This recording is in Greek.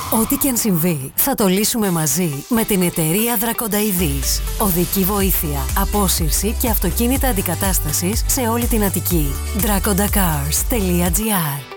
Ό,τι και αν συμβεί, θα το λύσουμε μαζί με την εταιρεία Δρακονταειδής. Οδική βοήθεια, απόσυρση και αυτοκίνητα αντικατάστασης σε όλη την Αττική. dracondacars.gr